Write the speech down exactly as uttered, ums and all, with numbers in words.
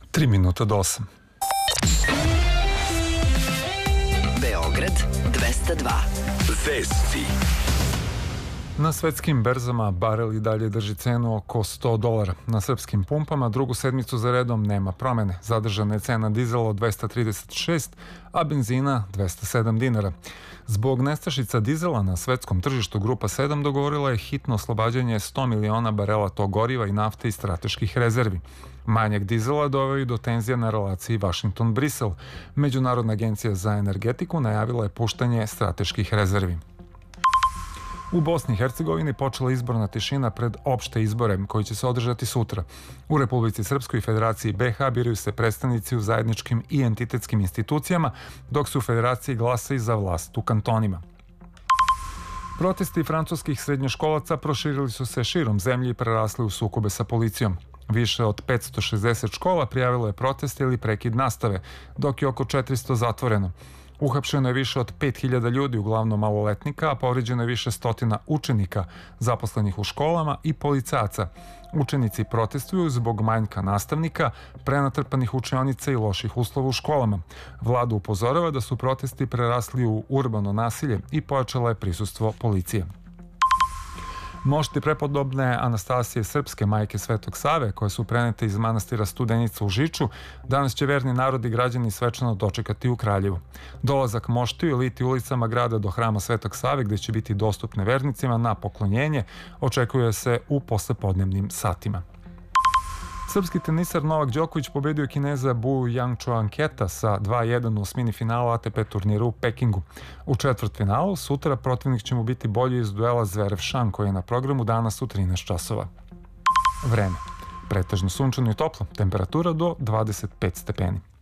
Tri minuta do osam. Beograd dvesta dva. Vesti. Na svetskim berzama barel i dalje drži cenu oko sto dolara. Na srpskim pumpama drugu sedmicu za redom nema promene. Zadržana je cena dizela od dvesta trideset šest, a benzina dvesta sedam dinara. Zbog nestašica dizela na svetskom tržištu Grupa sedam dogovorila je hitno oslobađanje sto miliona barela tog goriva i nafte iz strateških rezervi. Manjak dizela doveo i do tenzija na relaciji Washington-Brisel. Međunarodna agencija za energetiku najavila je puštanje strateških rezervi. U Bosni i Hercegovini počela izborna tišina pred opšte izbore koji će se održati sutra. U Republici Srpskoj i Federaciji be ha biraju se predstavnici u zajedničkim i entitetskim institucijama, dok se u Federaciji glasa i za vlast u kantonima. Protesti francuskih srednjoškolaca proširili su se širom zemlje i prerasli u sukobe sa policijom. Više od petsto šezdeset škola prijavilo je proteste ili prekid nastave, dok je oko četiristo zatvoreno. Uhapšeno je više od pet hiljada ljudi, uglavnom maloletnika, a povređeno je više stotina učenika zaposlenih u školama i policajaca. Učenici protestuju zbog manjka nastavnika, prenatrpanih učionica i loših uslova u školama. Vlada upozorava da su protesti prerasli u urbano nasilje i pojačala je prisustvo policije. Mošti prepodobne Anastasije Srpske, majke Svetog Save, koje su prenete iz manastira Studenica u Žiču, danas će verni narod i građani svečano dočekati u Kraljevu. Dolazak moštiju liti ulicama grada do hrama Svetog Save, gde će biti dostupne vernicima na poklonjenje, očekuje se u poslepodnevnim satima. Srpski tenisar Novak Đoković pobedio Kineza Bu Jangčuanketa sa dva jedan u osmini finala a te pe turnira u Pekingu. U četvrtfinalu sutra protivnik će mu biti bolji iz duela Zverev-Šan koji je na programu danas u trinaest časova. Vreme. Pretežno sunčano i toplo, temperatura do dvadeset pet stepeni.